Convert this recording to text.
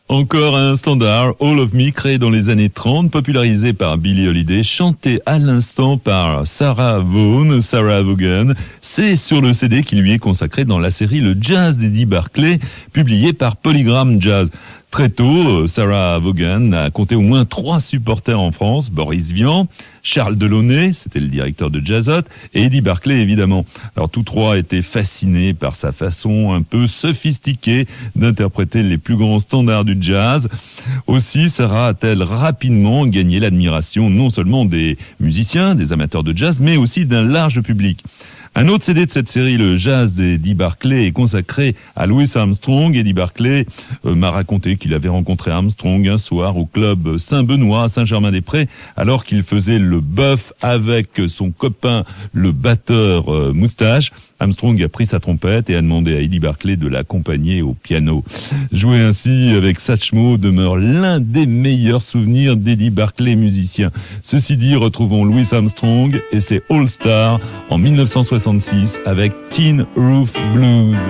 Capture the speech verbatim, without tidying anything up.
Encore un standard, All of Me, créé dans les années trente, popularisé par Billie Holiday, chanté à l'instant par Sarah Vaughan, Sarah Vaughan. C'est sur le C D qui lui est consacré dans la série Le Jazz d'Eddie Barclay, publié par Polygram Jazz. Très tôt, Sarah Vaughan a compté au moins trois supporters en France, Boris Vian, Charles Delaunay, c'était le directeur de Jazzot, et Eddie Barclay évidemment. Alors tous trois étaient fascinés par sa façon un peu sophistiquée d'interpréter les plus grands standards du jazz. Aussi, Sarah a-t-elle rapidement gagné l'admiration non seulement des musiciens, des amateurs de jazz, mais aussi d'un large public. Un autre C D de cette série, le Jazz d'Eddie Barclay, est consacré à Louis Armstrong. Eddie Barclay euh, m'a raconté qu'il avait rencontré Armstrong un soir au club Saint-Benoît à Saint-Germain-des-Prés, alors qu'il faisait le bœuf avec son copain, le batteur euh, Moustache. Armstrong a pris sa trompette et a demandé à Eddie Barclay de l'accompagner au piano. Jouer ainsi avec Satchmo demeure l'un des meilleurs souvenirs d'Eddie Barclay musicien. Ceci dit, retrouvons Louis Armstrong et ses All Stars en mille neuf cent soixante-six avec Tin Roof Blues.